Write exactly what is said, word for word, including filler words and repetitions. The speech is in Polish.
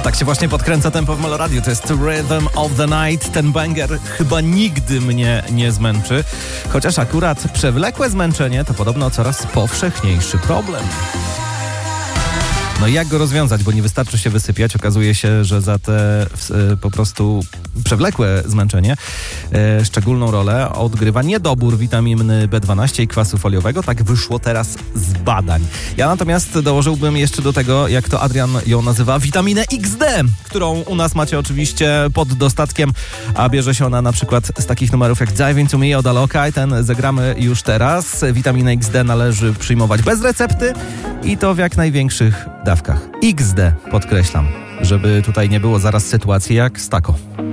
Tak się właśnie podkręca tempo w Meloradiu. To jest Rhythm of the Night. Ten banger chyba nigdy mnie nie zmęczy. Chociaż akurat przewlekłe zmęczenie to podobno coraz powszechniejszy problem. No i jak go rozwiązać, bo nie wystarczy się wysypiać. Okazuje się, że za te y, po prostu przewlekłe zmęczenie y, szczególną rolę odgrywa niedobór witaminy B dwanaście i kwasu foliowego. Tak wyszło teraz z badań. Ja natomiast dołożyłbym jeszcze do tego, jak to Adrian ją nazywa, witaminę X D, którą u nas macie oczywiście pod dostatkiem, a bierze się ona na przykład z takich numerów jak Dive Into Me od Alokai. Ten zagramy już teraz. Witaminę X D należy przyjmować bez recepty i to w jak największych dawkach. X D, podkreślam, żeby tutaj nie było zaraz sytuacji jak z taką.